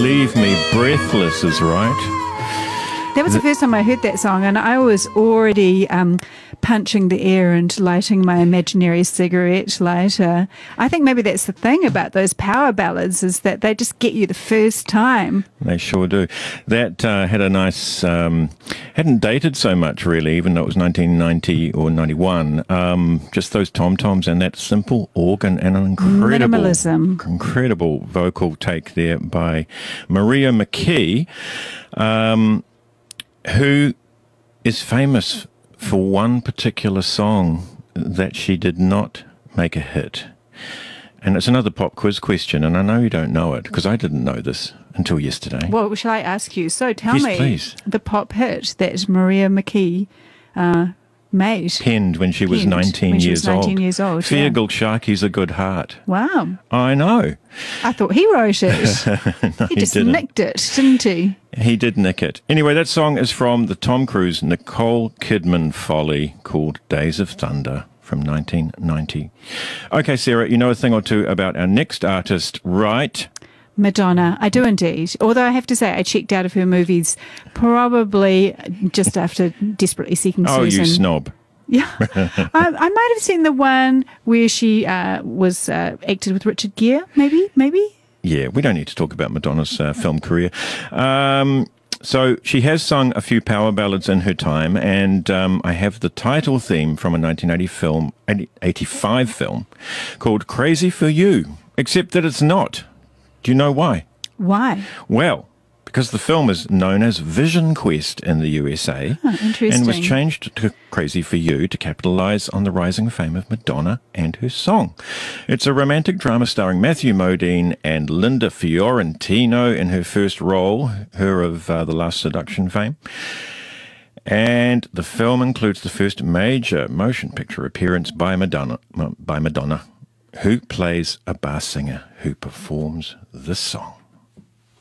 Leave Me Breathless is right. That was the first time I heard that song, and I was already punching the air and lighting my imaginary cigarette lighter. I think maybe that's the thing about those power ballads, is that they just get you the first time. They sure do. That had a nice, hadn't dated so much really, even though it was 1990 or 91. Just those tom-toms and that simple organ and an incredible vocal take there by Maria McKee, who is famous for one particular song that she did not make a hit. And it's another pop quiz question, and I know you don't know it, because I didn't know this until yesterday. Well, shall I ask you? So tell me please. The pop hit that Maria McKee made. Penned when she was 19 years old. Feargal Sharky's A Good Heart. Wow. I know. I thought he wrote it. No, he just didn't. nicked it, didn't he? He did nick it. Anyway, that song is from the Tom Cruise, Nicole Kidman folly called Days of Thunder from 1990. Okay, Sarah, you know a thing or two about our next artist, right? Madonna. I do indeed. Although I have to say I checked out of her movies probably just after Desperately Seeking Susan. Oh, you snob. Yeah. I might have seen the one where she was acted with Richard Gere, maybe? Yeah, we don't need to talk about Madonna's film career. So she has sung a few power ballads in her time, and I have the title theme from a 1985 film called Crazy for You, except that it's not. Do you know why? Why? Well, because the film is known as Vision Quest in the USA and was changed to Crazy for You to capitalize on the rising fame of Madonna and her song. It's a romantic drama starring Matthew Modine and Linda Fiorentino in her first role, her of The Last Seduction fame. And the film includes the first major motion picture appearance by Madonna, who plays a bar singer who performs this song.